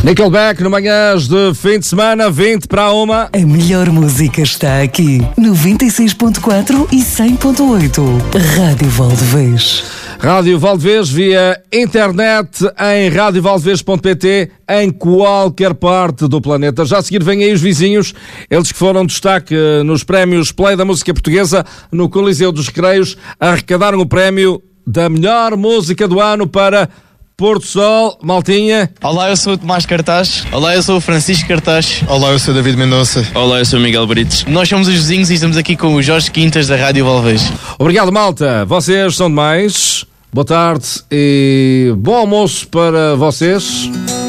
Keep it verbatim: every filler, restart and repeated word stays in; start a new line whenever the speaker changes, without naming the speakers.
Nickelback no Manhãs de fim de semana, vinte para uma.
A melhor música está aqui, noventa e seis ponto quatro e cem ponto oito. Rádio Valdevez.
Rádio Valdevez via internet em rádio valdevez ponto pt em qualquer parte do planeta. Já a seguir vêm aí os vizinhos, eles que foram destaque nos prémios Play da Música Portuguesa no Coliseu dos Recreios, arrecadaram o prémio da melhor música do ano para Porto Sol. Maltinha.
Olá, eu sou o Tomás Cartaz. Olá, eu sou o Francisco Cartaz.
Olá, eu sou o David Mendonça.
Olá, eu sou o Miguel Brites.
Nós somos os vizinhos e estamos aqui com o Jorge Quintas da Rádio Valdevez.
Obrigado, malta. Vocês são demais. Boa tarde e bom almoço para vocês.